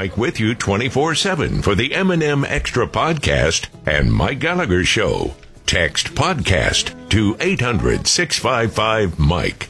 Mike with you 24/7 for the M&M Extra Podcast and Mike Gallagher Show. Text podcast to 800-655-MIKE.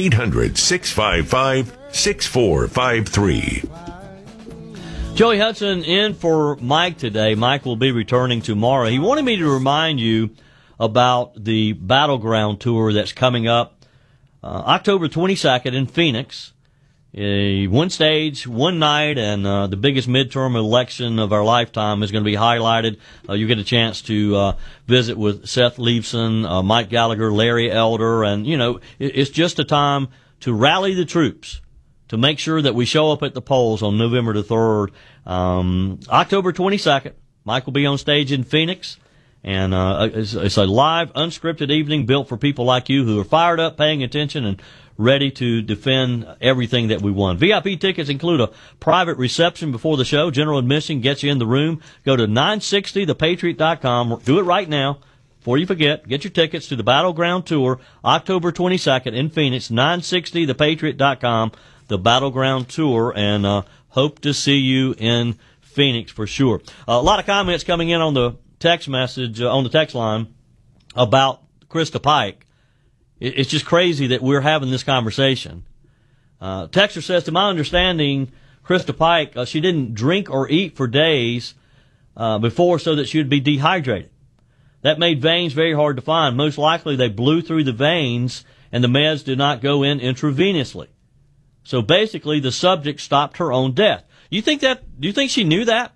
800-655-6453. Joey Hudson in for Mike today. Mike will be returning tomorrow. He wanted me to remind you about the Battleground Tour that's coming up October 22nd in Phoenix. One stage, one night, and the biggest midterm election of our lifetime is going to be highlighted. You get a chance to visit with Seth Leibson, Mike Gallagher, Larry Elder, and, it's just a time to rally the troops, to make sure that we show up at the polls on November the 3rd. October 22nd, Mike will be on stage in Phoenix, and it's a live, unscripted evening built for people like you who are fired up, paying attention, and ready to defend everything that we won. VIP tickets include a private reception before the show. General admission gets you in the room. Go to 960thepatriot.com. Do it right now before you forget. Get your tickets to the Battleground Tour, October 22nd in Phoenix, 960thepatriot.com, the Battleground Tour, and hope to see you in Phoenix for sure. A lot of comments coming in on the text message, on the text line about Krista Pike. It's just crazy that we're having this conversation. Texter says, to my understanding, Krista Pike, she didn't drink or eat for days before so that she would be dehydrated. That made veins very hard to find. Most likely they blew through the veins and the meds did not go in intravenously. So basically the subject stopped her own death. Do you think she knew that?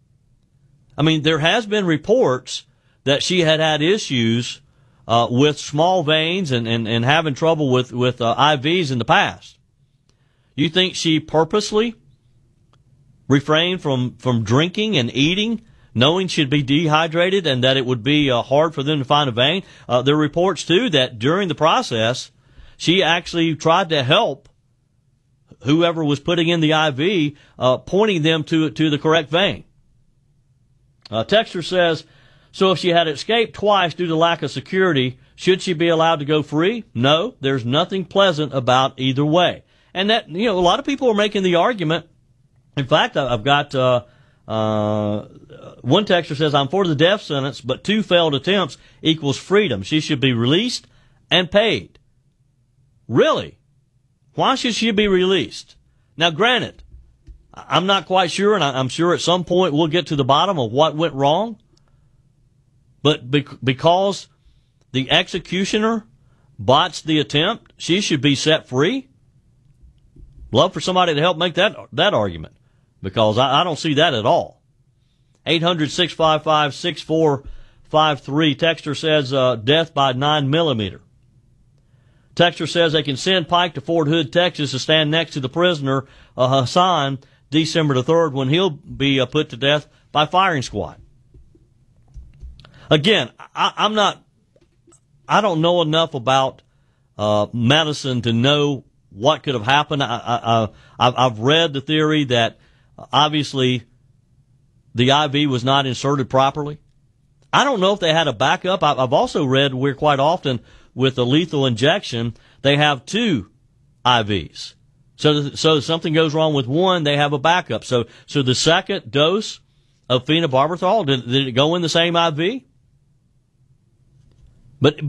I mean, there has been reports that she had issues with small veins and having trouble with IVs in the past. You think she purposely refrained from drinking and eating, knowing she'd be dehydrated and that it would be hard for them to find a vein? There are reports, too, that during the process, she actually tried to help whoever was putting in the IV, pointing them to the correct vein. Texter says, so if she had escaped twice due to lack of security, should she be allowed to go free? No, there's nothing pleasant about either way. And that, a lot of people are making the argument. In fact, I've got one texter says, I'm for the death sentence, but 2 failed attempts equals freedom. She should be released and paid. Really? Why should she be released? Now, granted, I'm not quite sure, and I'm sure at some point we'll get to the bottom of what went wrong. But because the executioner botched the attempt, she should be set free? Love for somebody to help make that argument, because I don't see that at all. 800-655-6453. Texter says death by 9mm. Texter says they can send Pike to Fort Hood, Texas to stand next to the prisoner, Hassan, December the 3rd, when he'll be put to death by firing squad. Again, I don't know enough about medicine to know what could have happened. I've read the theory that obviously the IV was not inserted properly. I don't know if they had a backup. I've also read where quite often with a lethal injection, they have 2 IVs. So if something goes wrong with one, they have a backup. So the second dose of phenobarbital, did it go in the same IV? But